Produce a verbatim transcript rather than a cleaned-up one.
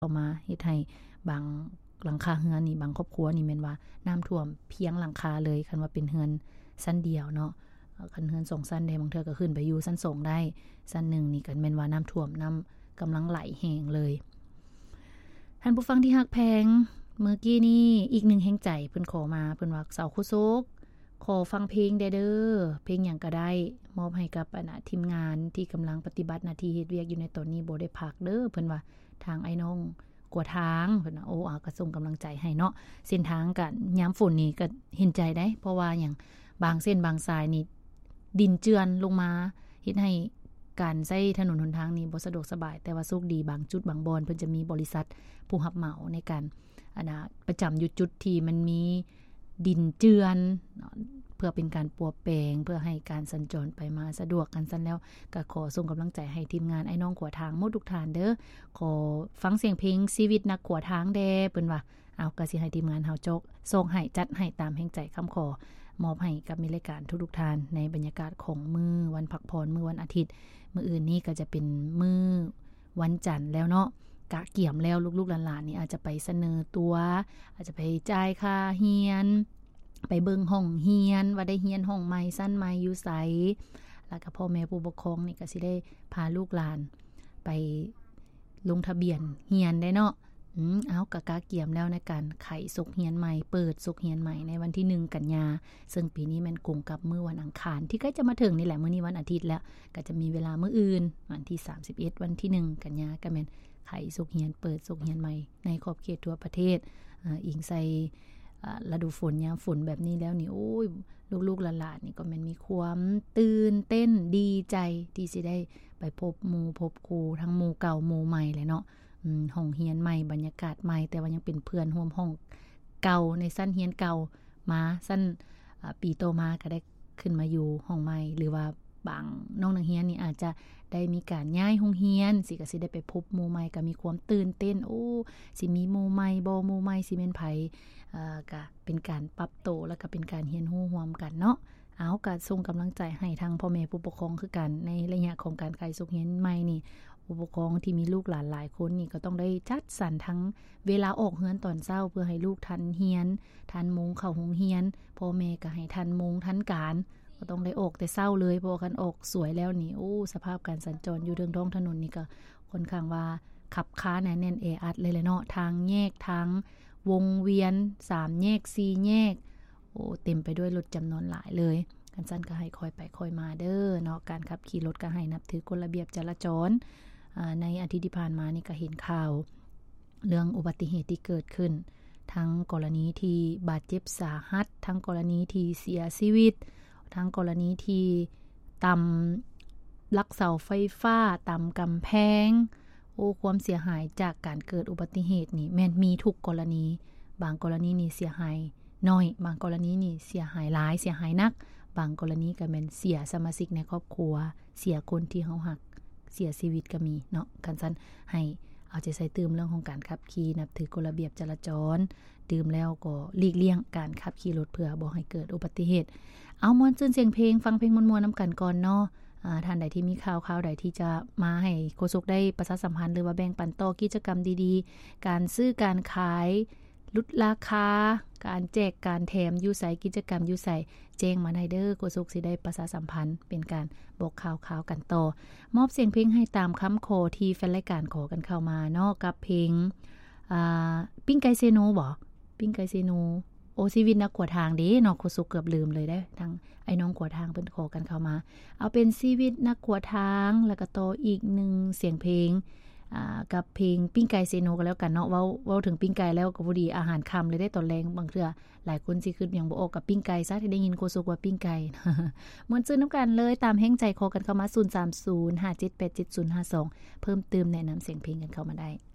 เข้ามาเฮ็ดให้บางหลังคาเรือนนี่บางครอบครัวนี่แม่นว่าน้ำท่วมเพียงหลังคาเลยคันว่าเป็นเรือนชั้นเดียวเนาะคันเรือนสองชั้นได้บางเทื่อก็ขึ้นไปอยู่ชั้นสองได้ชั้นหนึ่งนี่ก็แม่นว่าน้ำท่วมน้ำกำลังไหลแห้งเลยท่านผู้ฟังที่ฮักแพงเมื่อกี้นี้อีกหนึ่งแห่งใจเพิ่นขอมาเพิ่นว่าสาวคุโซกขอฟังเพลงได้เด้อเพลงหยังก็ได้มอบให้กับอาณาทีมงานที่กำลังปฏิบัติหน้าที่เฮ็ดเวียกอยู่ในตอนนี้บ่ได้พักเด้อเพิ่นว่าทางไอ้น้องกว่าทางเพิ่นน่ะโอ้อาก็ส่งกำลังใจให้เนาะเส้นทางกันยามฝนนี่ก็เห็นใจได้เพราะว่าหยังบางเส้นบางสายนี่ดินเจือนลงมาเฮ็ดให้การใช้ถนนหนทางนี้บ่สะดวกสบายแต่ว่าโชคดีบางจุดบางบอนเพิ่นจะมีบริษัทผู้รับเหมาในการอันน่ะประจำอยู่จุดที่มันมีดินเจือนเพื่อเป็นการปัวแปลงเพื่อให้การสัญจรไปมาสะดวกกันซั่นแล้วก็ขอส่งกำลังใจให้ทีมงานไอ้น้องขัวทางหมดทุกท่านเด้อขอฟังเสียงเพลงชีวิตนักขัวทางแดเพิ่นว่าเอาก็สิให้ทีมงานเฮาจกส่งให้จัดให้ตามแห่งใจคำขอมอบให้กับมิรายการทุกๆท่านในบรรยากาศของมื้อวันพักผ่อนมื้อวันอาทิตย์มื้ออื่นนี้ก็จะเป็นมื้อวันจันทร์แล้วเนาะกะเกี่ยมแล้วลูกๆหลานๆนี่อาจจะไปเสนอตัวอาจจะไปจ่ายค่าเรียนไปเบิ่งห้องเรียนว่าได้เรียนห้องใหม่ชั้นใหม่อยู่ไสแล้วก็พ่อแม่ผู้ปกครองนี่ก็สิได้พาลูกหลานไปลงทะเบียนเรียนได้เนาะอืมเอากะกะเกี่ยมแล้วในการไขศกเรียนใหม่เปิดศกเรียนใหม่ในวันที่หนึ่งกันยาซึ่งปีนี้มันกงกับมื้อวันอังคารที่ใกล้จะมาถึงนี่แหละมื้อนี้วันอาทิตย์แล้วก็จะมีเวลามื้ออื่นวันที่สามสิบเอ็ดวันที่หนึ่งกันยาก็แม่นไขศกเรียนเปิดศกเรียนใหม่ในขอบเขตทั่วประเทศอ่าอิงใส่อ่าฤดูฝนยามฝนแบบนี้แล้วนี่โอ้ยลูกๆหลานๆนี่ก็แม่นมีความตื่นเต้นดีใจที่สิได้ไปพบหมู่พบครูทั้งหมู่เก่าหมู่ใหม่เลยเนาะอืมห้องเรียนใหม่บรรยากาศใหม่แต่ว่ายังเป็นเพื่อนร่วมห้องเก่าในชั้นเรียนเก่ามาชั้นอ่าปีโตมาก็ได้ขึ้นมาอยู่ห้องใหม่หรือว่าบางน้องนักเรียนนี่อาจจะได้มีการย้ายโรงเรียนสิก็สิได้ไปพบหมู่ใหม่ก็มีความตื่นเต้นโอ้สิมีหมู่ใหม่บ่หมู่ใหม่สิแม่นไผเอ่อก็เป็นการปรับโตแล้วก็เป็นการเรียนรู้ร่วมกันเนาะเอาก็ส่งกำลังใจให้ทางพ่อแม่ผู้ปกครองคือกันในระยะของการขายสุขเรียนใหม่นี่ผู้ปกครองที่มีลูกหลานหลายคนนี่ก็ต้องได้จัดสรรทั้งเวลาออกเรือนตอนเช้าเพื่อให้ลูกทันเรียนทันโมงเข้าโรงเรียนพ่อแม่ก็ให้ทันโมงทันการก็ต้องได้ออกแต่เช้าเลยเพราะกันออกสวยแล้วนี่โอ้สภาพการสัญจรอยู่เรื่องท้องถนนนี่ก็ค่อนข้างว่าขับค้าแน่นแออัดเลยแหละเนาะทางแยกทางวงเวียนสามแยกสี่แยกโอ้เต็มไปด้วยรถจำนวนหลายเลยกันซั่นก็ให้คอยไปคอยมาเด้อเนาะการขับขี่รถก็ให้นับถือกฎระเบียบจราจรอ่าในอาทิตย์ที่ผ่านมานี่ก็เห็นข่าวเรื่องอุบัติเหตุที่เกิดขึ้นทั้งกรณีที่บาดเจ็บสาหัสทั้งกรณีที่เสียชีวิตทั้งกรณีที่ต่ำลักเสาไฟฟ้าต่ำกำแพงโอ้ความเสียหายจากการเกิดอุบัติเหตุนี่แม่นมีทุกกรณีบางกรณีนี่เสียหายน้อยบางกรณีนี่เสียหายหลายเสียหายนักบางกรณีก็แม่นเสียสมาชิกในครอบครัวเสียคนที่เฮารักเสียชีวิตก็มีเนาะกันซั่นให้เอาใจใส่ตื่มเรื่องของการขับขี่นับถือกฎระเบียบจราจรดื่มแล้วก็หลีกเลี่ยงการขับขี่รถเพื่อบ่ให้เกิดอุบัติเหตุเอาม่วนซื่นเสียงเพลงฟังเพลงม่วนๆนํากันก่อนเนาะอ่าท่านใดที่มีข่าวข่าวใดที่จะมาให้โฆษกได้ประชาสัมพันธ์หรือว่าแบ่งปันต่อกิจกรรมดีๆการซื้อการขายลดราคาการแจกการแถมอยู่ไสกิจกรรมอยู่ไสแจ้งมาได้เด้อโฆษกสิได้ประชาสัมพันธ์เป็นการบอกข่าวๆกันต่อมอบเสียงเพลงให้ตามคำขอที่แฟนรายการขอกันเข้ามาเนาะกับเพลงอ่าปิ้งไก่เซโนบ่ปิ้งไก่เซโนโอชีวิตนักขัวทางเด้เนาะโฆษกเกือบลืมเลยเด้ทางไอ้น้องขัวทางเพิ่นขอกันเข้ามาเอาเป็นชีวิตนักขัวทางแล้วก็ต่ออีกหนึ่งเสียงเพลงอ่ากับเพลงปิ้งไก่เซโนก็แล้วกันเนาะเว้าเว้าถึงปิ้งไก่แล้วก็บ่ดีอาหารค่ำเลยได้ตอนแลงบางเทื่อหลายคนสิคิดหยังบ่ออกกับปิ้งไก่ซะที่ได้ยินโฆษกว่าปิ้งไก่ม่วนซื่นนํากันเลยตามแห่งใจขอกันเข้ามาศูนย์ สาม ศูนย์ ห้า เจ็ด แปด เจ็ด ศูนย์ ห้า สองเพิ่มเติมแนะนําเสียงเพลงกันเข้ามาได้